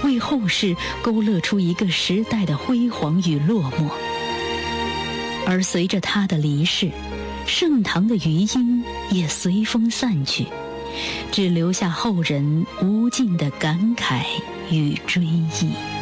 为后世勾勒出一个时代的辉煌与落寞。而随着他的离世，盛唐的余音也随风散去，只留下后人无尽的感慨与追忆。